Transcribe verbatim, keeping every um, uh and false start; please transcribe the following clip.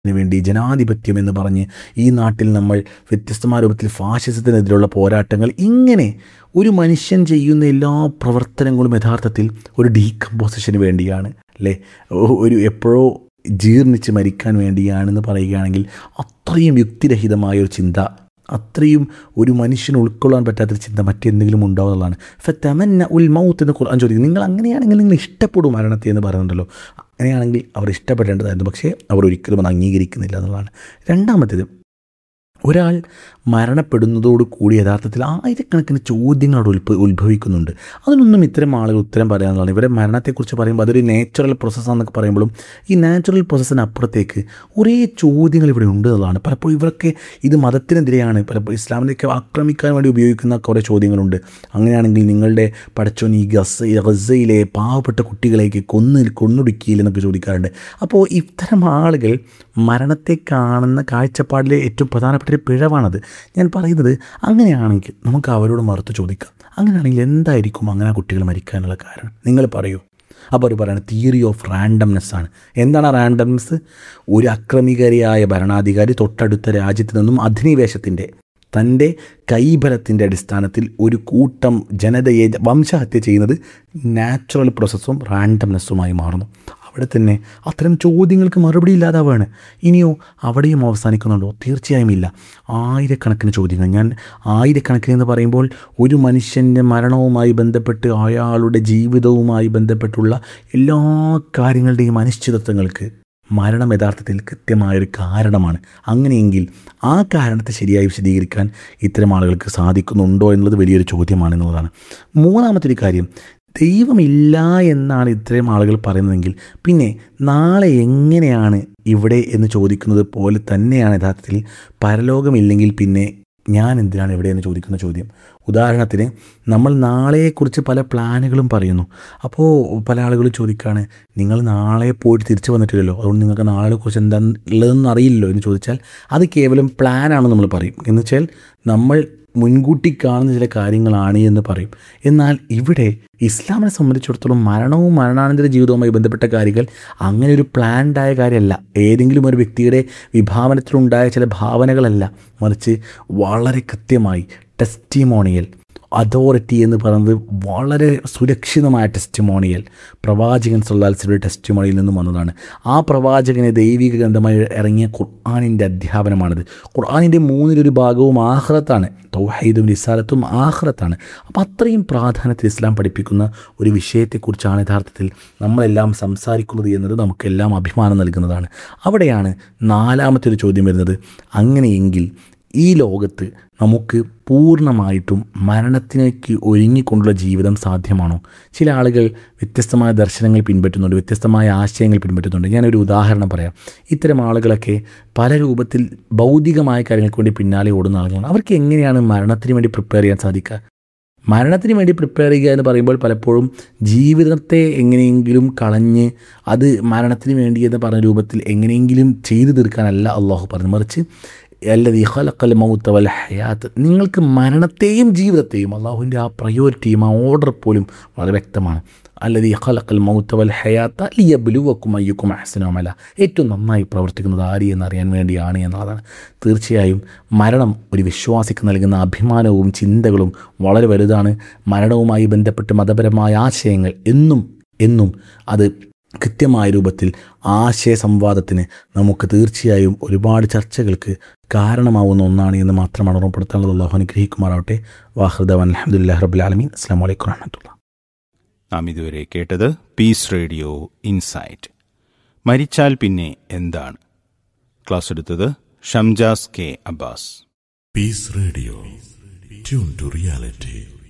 വേണ്ടി ജനാധിപത്യം എന്ന് പറഞ്ഞ് ഈ നാട്ടിൽ നമ്മൾ വ്യത്യസ്തമായ രൂപത്തിൽ ഫാഷിസത്തിനെതിരെയുള്ള പോരാട്ടങ്ങൾ, ഇങ്ങനെ ഒരു മനുഷ്യൻ ചെയ്യുന്ന എല്ലാ പ്രവർത്തനങ്ങളും യഥാർത്ഥത്തിൽ ഒരു ഡീകമ്പോസിഷന് വേണ്ടിയാണ് അല്ലേ, ഒരു എപ്പോഴോ ജീർണിച്ച് മരിക്കാൻ വേണ്ടിയാണെന്ന് പറയുകയാണെങ്കിൽ അത്രയും യുക്തിരഹിതമായ ഒരു ചിന്ത, അത്രയും ഒരു മനുഷ്യന് ഉൾക്കൊള്ളാൻ പറ്റാത്തൊരു ചിന്ത മറ്റെന്തെങ്കിലും ഉണ്ടാവുന്നതാണ്. ഫതമന്ന ഉൽ മൗത്ത് എന്ന് ഖുർആൻ ചോദിക്കും. നിങ്ങൾ അങ്ങനെയാണെങ്കിൽ നിങ്ങൾ ഇഷ്ടപ്പെടും മരണത്തെ എന്ന് പറയുന്നുണ്ടല്ലോ. അങ്ങനെയാണെങ്കിൽ അവർ ഇഷ്ടപ്പെടേണ്ടതായിരുന്നു, പക്ഷേ അവർ ഒരിക്കലും അത് അംഗീകരിക്കുന്നില്ല എന്നുള്ളതാണ്. രണ്ടാമത്തേത്, ഒരാൾ മരണപ്പെടുന്നതോടുകൂടി യഥാർത്ഥത്തിൽ ആയിരക്കണക്കിന് ചോദ്യങ്ങൾ അവിടെ ഉത്ഭ ഉത്ഭവിക്കുന്നുണ്ട്. അതിനൊന്നും ഇത്തരം ആളുകൾ ഉത്തരം പറയാനുള്ളതാണ്. ഇവരെ മരണത്തെക്കുറിച്ച് പറയുമ്പോൾ അതൊരു നാച്ചുറൽ പ്രോസസ്സാണെന്നൊക്കെ പറയുമ്പോഴും ഈ നാച്ചുറൽ പ്രോസസ്സിന് അപ്പുറത്തേക്ക് കുറേ ചോദ്യങ്ങൾ ഇവിടെ ഉണ്ട് എന്നുള്ളതാണ്. പലപ്പോഴും ഇവരൊക്കെ ഇത് മതത്തിനെതിരെയാണ്, പലപ്പോഴും ഇസ്ലാമിനെയൊക്കെ ആക്രമിക്കാൻ വേണ്ടി ഉപയോഗിക്കുന്ന കുറേ ചോദ്യങ്ങളുണ്ട്. അങ്ങനെയാണെങ്കിൽ നിങ്ങളുടെ പടച്ചോൻ ഈ ഗസ ഗസയിലെ പാവപ്പെട്ട കുട്ടികളേക്ക് കൊന്ന് കൊന്നൊടുക്കിയില്ലെന്നൊക്കെ ചോദിക്കാറുണ്ട്. അപ്പോൾ ഇത്തരം ആളുകൾ മരണത്തെ കാണുന്ന കാഴ്ചപ്പാടിലെ ഏറ്റവും പ്രധാനപ്പെട്ട ഒരു പിഴവാണത്. ഞാൻ പറയുന്നത്, അങ്ങനെയാണെങ്കിൽ നമുക്ക് അവരോട് മറുത്ത് ചോദിക്കാം, അങ്ങനെയാണെങ്കിൽ എന്തായിരിക്കും അങ്ങനെ കുട്ടികൾ മരിക്കാനുള്ള കാരണം, നിങ്ങൾ പറയൂ. അപ്പോൾ അവർ പറയുന്നത് തിയറി ഓഫ് റാൻഡംനെസ് ആണ്. എന്താണ് ആ റാൻഡംനെസ്? ഒരു അക്രമികരിയായ ഭരണാധികാരി തൊട്ടടുത്ത രാജ്യത്ത് നിന്നും അധിനിവേശത്തിൻ്റെ തൻ്റെ കൈബലത്തിൻ്റെ അടിസ്ഥാനത്തിൽ ഒരു കൂട്ടം ജനതയെ വംശഹത്യ ചെയ്യുന്നത് നാച്ചുറൽ പ്രോസസ്സും റാൻഡംനെസ്സുമായി മാറുന്നു. അവിടെ തന്നെ അത്തരം ചോദ്യങ്ങൾക്ക് മറുപടി ഇല്ലാതാവാണ്. ഇനിയോ അവിടെയും അവസാനിക്കുന്നുണ്ടോ? തീർച്ചയായും ഇല്ല. ആയിരക്കണക്കിന് ചോദ്യങ്ങൾ. ഞാൻ ആയിരക്കണക്കിന് എന്ന് പറയുമ്പോൾ ഒരു മനുഷ്യൻ്റെ മരണവുമായി ബന്ധപ്പെട്ട് അയാളുടെ ജീവിതവുമായി ബന്ധപ്പെട്ടുള്ള എല്ലാ കാര്യങ്ങളുടെയും അനിശ്ചിതത്വങ്ങൾക്ക് മരണം യഥാർത്ഥത്തിൽ കൃത്യമായൊരു കാരണമാണ്. അങ്ങനെയെങ്കിൽ ആ കാരണത്തെ ശരിയായി വിശദീകരിക്കാൻ ഇത്തരം ആളുകൾക്ക് സാധിക്കുന്നുണ്ടോ എന്നുള്ളത് വലിയൊരു ചോദ്യമാണ് എന്നുള്ളതാണ്. മൂന്നാമത്തെ ഒരു കാര്യം, ദൈവമില്ല എന്നാണ് ഇത്രയും ആളുകൾ പറയുന്നതെങ്കിൽ പിന്നെ നാളെ എങ്ങനെയാണ് ഇവിടെ എന്ന് ചോദിക്കുന്നത് പോലെ തന്നെയാണ് യഥാർത്ഥത്തിൽ പരലോകമില്ലെങ്കിൽ പിന്നെ ഞാൻ എന്തിനാണ് ഇവിടെ എന്ന് ചോദിക്കുന്ന ചോദ്യം. ഉദാഹരണത്തിന്, നമ്മൾ നാളെക്കുറിച്ച് പല പ്ലാനുകളും പറയുന്നു. അപ്പോൾ പല ആളുകളും ചോദിക്കുകയാണ്, നിങ്ങൾ നാളെ പോയിട്ട് തിരിച്ചു വന്നിട്ടില്ലല്ലോ, അതുകൊണ്ട് നിങ്ങൾക്ക് നാളെക്കുറിച്ച് എന്താ ഉള്ളതെന്ന് അറിയില്ലല്ലോ എന്ന് ചോദിച്ചാൽ അത് കേവലം പ്ലാനാണെന്ന് നമ്മൾ പറയും. എന്ന് വെച്ചാൽ നമ്മൾ മുൻകൂട്ടി കാണുന്ന ചില കാര്യങ്ങളാണ് എന്ന് പറയും. എന്നാൽ ഇവിടെ ഇസ്ലാമിനെ സംബന്ധിച്ചിടത്തോളം മരണവും മരണാനന്തര ജീവിതവുമായി ബന്ധപ്പെട്ട കാര്യങ്ങൾ അങ്ങനെ ഒരു പ്ലാൻഡായ കാര്യമല്ല, ഏതെങ്കിലും ഒരു വ്യക്തിയുടെ വിഭാവനത്തിലുണ്ടായ ചില ഭാവനകളല്ല, മറിച്ച് വളരെ കൃത്യമായി ടെസ്റ്റിമോണിയൽ അതോറിറ്റി എന്ന് പറയുന്നത് വളരെ സുരക്ഷിതമായ ടെസ്റ്റിമോണിയൽ പ്രവാചകൻ സല്ലല്ലാഹു അലൈഹി വസല്ലമയുടെ ടെസ്റ്റിമോണിയിൽ നിന്നും വന്നതാണ്. ആ പ്രവാചകനെ ദൈവിക ഗ്രന്ഥമായി ഇറങ്ങിയ ഖുർആനിൻ്റെ അധ്യാപനമാണിത്. ഖുർആനിൻ്റെ മൂന്നിലൊരു ഭാഗവും ആഖിറത്താണ്, തൗഹീദും റിസാലത്തും ആഖിറത്താണ്. അപ്പോൾ അത്രയും പ്രാധാന്യത്തിൽ ഇസ്ലാം പഠിപ്പിക്കുന്ന ഒരു വിഷയത്തെക്കുറിച്ചാണ് യഥാർത്ഥത്തിൽ നമ്മളെല്ലാം സംസാരിക്കുന്നത് എന്നത് നമുക്കെല്ലാം അഭിമാനം നൽകുന്നതാണ്. അവിടെയാണ് നാലാമത്തെ ഒരു ചോദ്യം വരുന്നത്, അങ്ങനെയെങ്കിൽ ഈ ലോകത്ത് നമുക്ക് പൂർണ്ണമായിട്ടും മരണത്തിലേക്ക് ഒരുങ്ങിക്കൊണ്ടുള്ള ജീവിതം സാധ്യമാണോ? ചില ആളുകൾ വ്യത്യസ്തമായ ദർശനങ്ങൾ പിൻപറ്റുന്നുണ്ട്, വ്യത്യസ്തമായ ആശയങ്ങൾ പിൻപറ്റുന്നുണ്ട്. ഞാനൊരു ഉദാഹരണം പറയാം. ഇത്തരം ആളുകളൊക്കെ പല രൂപത്തിൽ ഭൗതികമായ കാര്യങ്ങൾക്ക് വേണ്ടി പിന്നാലെ ഓടുന്ന ആളുകളാണ്. അവർക്ക് എങ്ങനെയാണ് മരണത്തിന് വേണ്ടി പ്രിപ്പയർ ചെയ്യാൻ സാധിക്കുക? മരണത്തിന് വേണ്ടി പ്രിപ്പയർ ചെയ്യുക എന്ന് പറയുമ്പോൾ പലപ്പോഴും ജീവിതത്തെ എങ്ങനെയെങ്കിലും കളഞ്ഞ് അത് മരണത്തിന് വേണ്ടി എന്ന് പറഞ്ഞ രൂപത്തിൽ എങ്ങനെയെങ്കിലും ചെയ്തു തീർക്കാനല്ല അള്ളാഹു പറഞ്ഞു, മറിച്ച് അല്ലദീ ഖലഖൽ മൗത വൽ ഹയാത്ത്, നിങ്ങൾക്ക് മരണത്തെയും ജീവിതത്തെയും, അള്ളാഹുവിൻ്റെ ആ പ്രയോറിറ്റിയും ആ ഓർഡർ പോലും വളരെ വ്യക്തമാണ്. അല്ലദീ ഖലഖൽ മൗത വൽ ഹയാത്ത ലിയബ്ലുവക്കും അയ്യുക്കും അഹ്സനു അമല, ഏറ്റവും നന്നായി പ്രവർത്തിക്കുന്നത് ആര് എന്നറിയാൻ വേണ്ടിയാണ് എന്നുള്ളതാണ്. തീർച്ചയായും മരണം ഒരു വിശ്വാസിക്ക് നൽകുന്ന അഭിമാനവും ചിന്തകളും വളരെ വലുതാണ്. മരണവുമായി ബന്ധപ്പെട്ട് മതപരമായ ആശയങ്ങൾ എന്നും എന്നും അത് കൃത്യമായ രൂപത്തിൽ ആശയ സംവാദത്തിന് നമുക്ക് തീർച്ചയായും ഒരുപാട് ചർച്ചകൾക്ക് കാരണമാവുന്ന ഒന്നാണ് എന്ന് മാത്രമാണ് ഓർമ്മപ്പെടുത്താനുള്ളത്. അല്ലാഹു അനുഗ്രഹിക്കുമാറാവട്ടെ. വാഹിദ് അൽഹംദുലില്ലാഹി റബ്ബിൽ ആലമീൻ. അസ്സലാമു അലൈക്കും വറഹ്മത്തുള്ളാഹി. നാം ഇതുവരെ കേട്ടത് പീസ് റേഡിയോ ഇൻസൈറ്റ്. മരിച്ചാൽ പിന്നെ എന്താണ്? ക്ലാസ് എടുത്തത് Shamjas K Abbas. Piece radio, tune to reality.